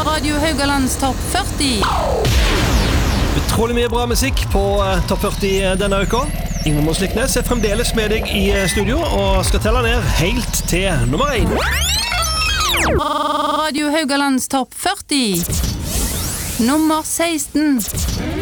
Radio Haugalands topp 40. Utrolig mye bra musikk på topp 40 denne uka. Inge Mosliknes fremdeles med deg i studio og skal telle ned helt til nummer 1. Radio Haugalands topp 40. Nummer 16.